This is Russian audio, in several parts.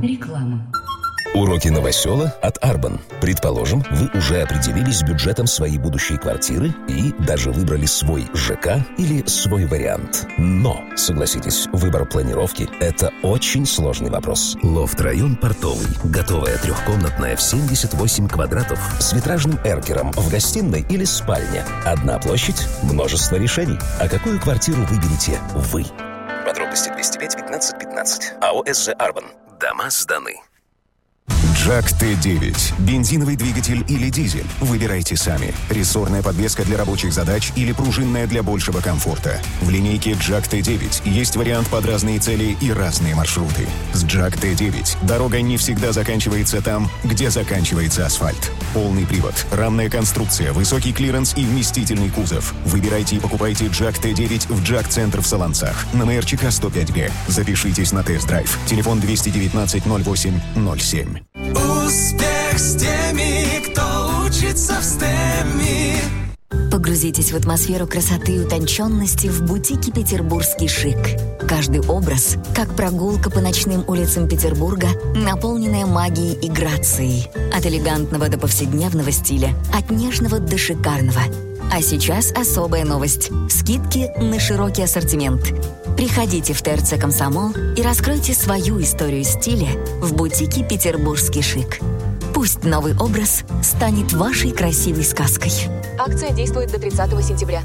Реклама. Уроки новосела от Арбан. Предположим, вы уже определились с бюджетом своей будущей квартиры и даже выбрали свой ЖК или свой вариант. Но, согласитесь, выбор планировки – это очень сложный вопрос. Лофт-район Портовый. Готовая трехкомнатная в 78 квадратов с витражным эркером в гостиной или спальне. Одна площадь, множество решений. А какую квартиру выберете вы? Подробности 205 15 15. АО «СЖ Арбан». Дома сданы. Джак Т9. Бензиновый двигатель или дизель? Выбирайте сами. Рессорная подвеска для рабочих задач или пружинная для большего комфорта. В линейке Джак Т9 есть вариант под разные цели и разные маршруты. С Джак Т9 дорога не всегда заканчивается там, где заканчивается асфальт. Полный привод, рамная конструкция, высокий клиренс и вместительный кузов. Выбирайте и покупайте Джак Т9 в Джак-центр в Солонцах на МРЧК 105Б. Запишитесь на тест-драйв. Телефон 219 08 07. Успех с теми, кто учится в STEM. Погрузитесь в атмосферу красоты и утонченности в бутике «Петербургский шик». Каждый образ, как прогулка по ночным улицам Петербурга, наполненная магией и грацией. От элегантного до повседневного стиля, от нежного до шикарного. А сейчас особая новость. Скидки на широкий ассортимент. Приходите в ТРЦ «Комсомол» и раскройте свою историю стиля в бутике «Петербургский шик». Пусть новый образ станет вашей красивой сказкой. Акция действует до 30 сентября.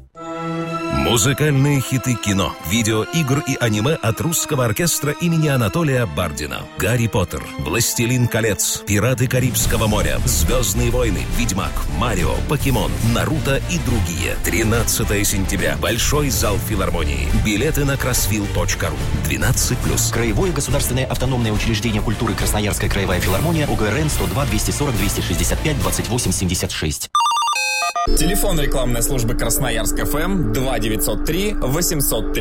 Музыкальные хиты кино, видеоигр и аниме от русского оркестра имени Анатолия Бардина. «Гарри Поттер», «Властелин колец», «Пираты Карибского моря», «Звездные войны», «Ведьмак», «Марио», «Покемон», «Наруто» и другие. 13 сентября. Большой зал филармонии. Билеты на crossfield.ru. 12+. Краевое государственное автономное учреждение культуры Красноярская краевая филармония, УГРН 102 240 265 28 76. Телефон рекламной службы Красноярск ФМ 2903 803.